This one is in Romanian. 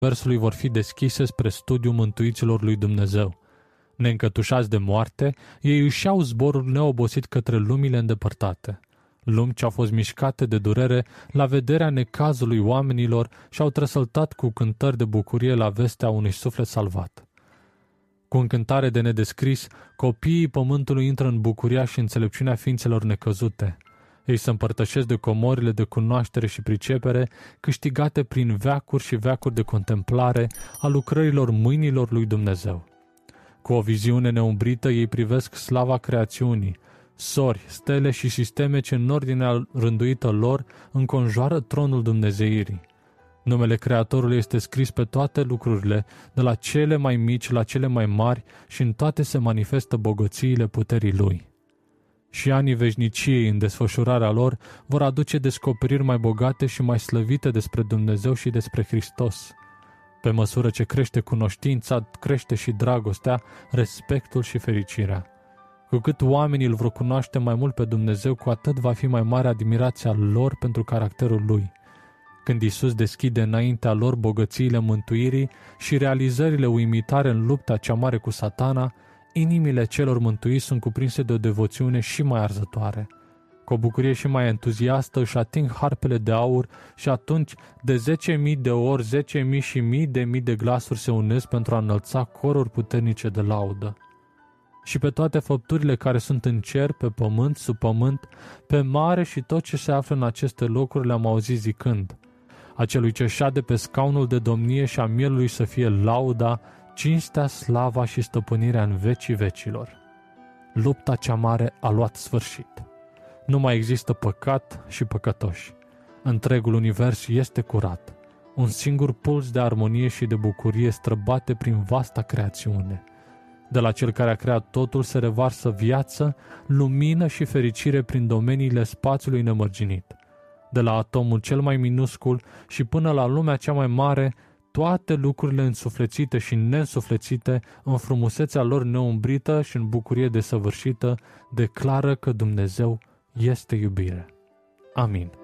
Universului vor fi deschise spre studiul mântuiților lui Dumnezeu. Neîncătușați de moarte, ei își iau zborul neobosit către lumile îndepărtate. Lumi ce au fost mișcate de durere la vederea necazului oamenilor și au trăsăltat cu cântări de bucurie la vestea unui suflet salvat. Cu încântare de nedescris, copiii pământului intră în bucuria și înțelepciunea ființelor necăzute. Ei se împărtășesc de comorile de cunoaștere și pricepere câștigate prin veacuri și veacuri de contemplare a lucrărilor mâinilor lui Dumnezeu. Cu o viziune neumbrită ei privesc slava creațiunii, sori, stele și sisteme ce în ordinea rânduită lor înconjoară tronul dumnezeirii. Numele Creatorului este scris pe toate lucrurile, de la cele mai mici la cele mai mari, și în toate se manifestă bogățiile puterii Lui. Și anii veșniciei în desfășurarea lor vor aduce descoperiri mai bogate și mai slăvite despre Dumnezeu și despre Hristos. Pe măsură ce crește cunoștința, crește și dragostea, respectul și fericirea. Cu cât oamenii îl vor cunoaște mai mult pe Dumnezeu, cu atât va fi mai mare admirația lor pentru caracterul Lui. Când Iisus deschide înaintea lor bogățiile mântuirii și realizările uimitare în lupta cea mare cu Satana, inimile celor mântuiți sunt cuprinse de o devoțiune și mai arzătoare. Cu o bucurie și mai entuziastă își ating harpele de aur și atunci de 10.000 de ori 10.000 și mii de glasuri se unesc pentru a înălța coruri puternice de laudă. Și pe toate făpturile care sunt în cer, pe pământ, sub pământ, pe mare și tot ce se află în aceste locuri le-am auzit zicând: Acelui ce șade pe scaunul de domnie și a mielului să fie lauda, cinstea, slava și stăpânirea în vecii vecilor. Lupta cea mare a luat sfârșit. Nu mai există păcat și păcătoși. Întregul univers este curat. Un singur puls de armonie și de bucurie străbate prin vasta creațiune. De la Cel care a creat totul se revarsă viață, lumină și fericire prin domeniile spațiului nemărginit. De la atomul cel mai minuscul și până la lumea cea mai mare, toate lucrurile însuflețite și neînsuflețite, în frumusețea lor neumbrită și în bucurie desăvârșită, declară că Dumnezeu este iubire. Amin.